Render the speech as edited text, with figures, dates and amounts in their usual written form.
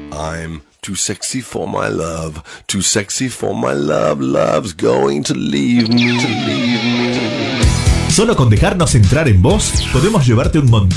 I'm too sexy for my love, too sexy for my love, love's going to leave me. Solo con dejarnos entrar en vos, podemos llevarte un montón